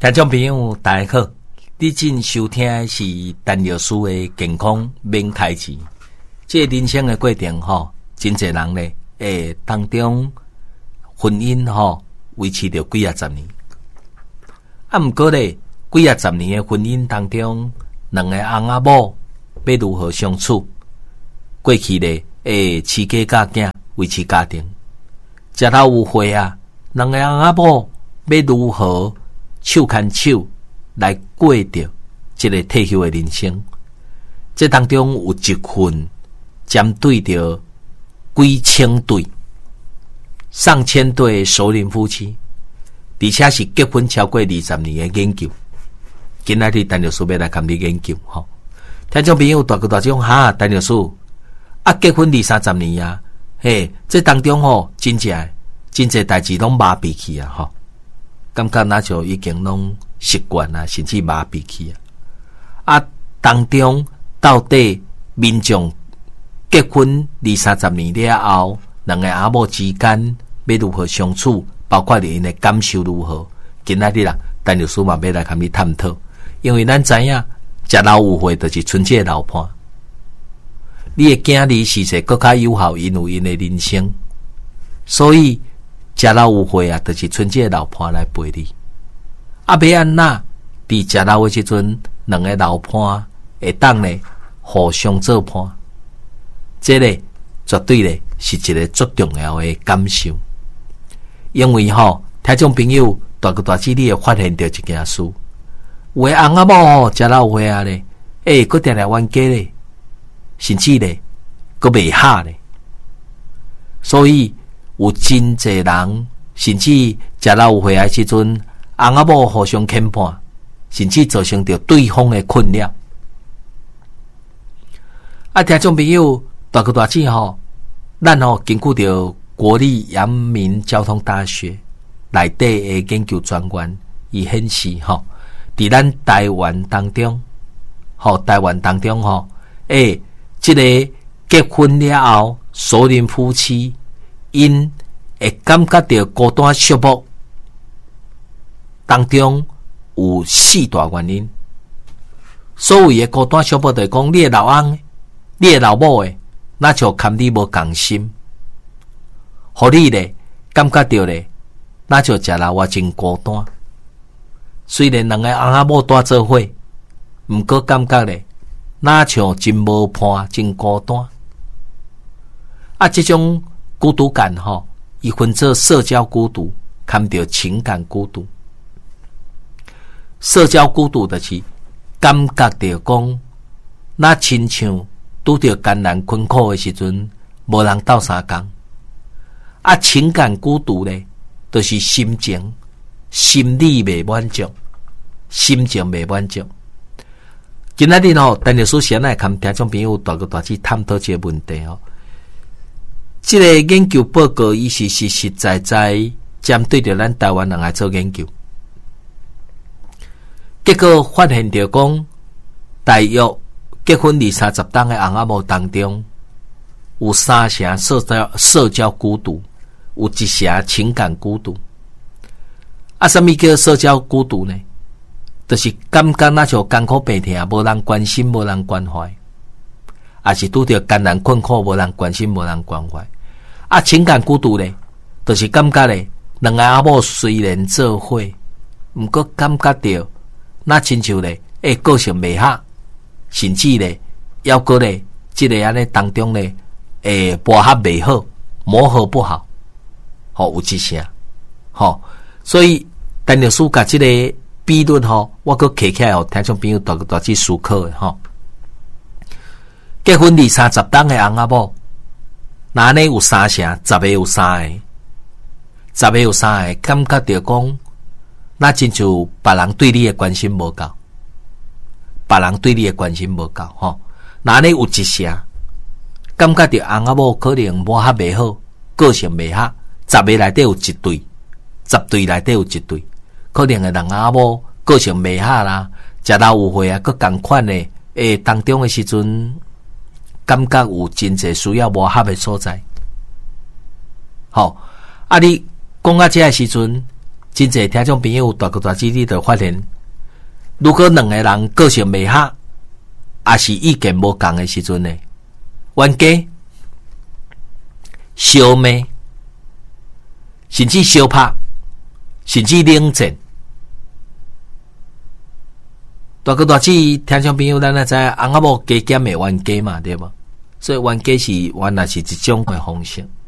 听众朋友大家好，你正收听的是陈律师的健康免开支。这人生的过程真侪人咧，当中婚姻维持着几啊十年。不过咧，几啊十年的婚姻当中，两个翁仔某要如何相处？过去咧，饲家教囝维持家庭，食到有岁啊，两个翁仔某要如何手牵手来过着这个退休的人生？这当中有一份针对着几千对、上千对的熟龄夫妻，而且是结婚超过20年的研究。今仔日陈律师要来跟你研究听众朋友大众陈律师结婚20-30年啊，这当中真侪代志拢麻痹去啊感觉那就已经拢习惯啊，甚至麻痹去啊。当中到底民众结婚20-30年了后，两个阿某之间要如何相处，包括因的感受如何？今仔日陈律师嘛要来跟你探讨，因为咱知影食老有岁就是春节老伴，你的囝儿是说更加有效，因有因的人生，所以食老有岁啊，就是春节老伴来陪你。要安那？伫食老的时阵，两个老伴会当咧互相做伴，这个绝对咧是一个最重要的感受。因为听众朋友大致你会发现到一件事，有的翁仔某食老有岁啊咧，佫定来冤家咧，甚至咧佫袂合咧，所以有真侪人，甚至食老有岁的时阵，翁仔某互相牵绊，甚至造成着对方的困扰。听众朋友大致咱根据着国立阳明交通大学内底的研究专员，伊显示伫咱台湾当中，这个结婚了后，熟龄夫妻因会感觉到孤单寂寞，当中有4大原因。所谓的孤单寂寞，就是讲你的老翁、你的老母那就跟你无共心，互你咧感觉到咧，那就食老我真孤单。虽然两个翁仔某住做伙，毋过感觉咧，那像真无伴，真孤单。这种孤独感伊分做社交孤独，含着情感孤独。社交孤独就是感觉到讲，那亲像拄着艰难困苦的时阵，无人斗相共。情感孤独咧，就是心理未满足，心情未满足。今仔日陈律师先来跟听众朋友大致探讨这个问题这个研究报告伊是实实在在针对着咱台湾人来做研究，结果发现着讲，大约结婚20-30档的翁仔某当中，有3成社交孤独，有1成情感孤独。什么叫社交孤独呢？就是感觉那像艰苦病痛，无人关心，无人关怀，也是拄着艰难困苦，无人关心，无人关怀。情感孤独咧，就是感觉咧，两个翁仔某虽然做伙，毋过感觉到那亲像咧，个性袂合，甚至咧，抑个咧，这个安尼当中咧，磨合袂好，磨合不好，有1成，所以陈律师甲这个比论我搁摕起来听众朋友大致思考的结婚20-30档的翁仔某，那呢有3成，10个有3个，10个有3个感觉到讲，那亲像别人对你的关心无够，别人对你的关心无够那呢有1成，感觉到翁仔某可能磨合袂好，个性袂合，10个内底有1对，10对内底有1对。可能的人仔某个性袂合啦，食老有岁佫同款的，当中的时阵，感觉有真侪需要磨合的所在。你讲这个时阵， 真侪听众朋友大哥大姐你就发现，如果两个人个性未合，也是意见无共的时阵呢，冤家、相骂，甚至相拍，甚至冷战。大哥大姐听众朋友，咱也知翁仔某加减的冤家嘛，对无？所以冤家是原来是一种的方式。